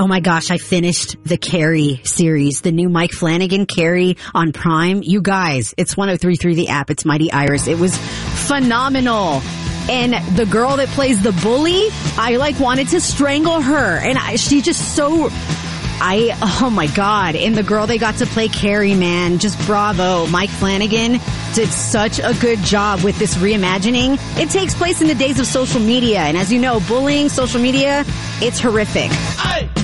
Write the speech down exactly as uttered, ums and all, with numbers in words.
Oh my gosh, I finished the Carrie series, the new Mike Flanagan Carrie on Prime. You guys, it's one oh three point three the app. It's Mighty Iris. It was phenomenal. And the girl that plays the bully, I like wanted to strangle her. And I, she just so, I, oh my God. And the girl they got to play Carrie, man, just bravo. Mike Flanagan did such a good job with this reimagining. It takes place in the days of social media. And as you know, bullying, social media, it's horrific. Hey!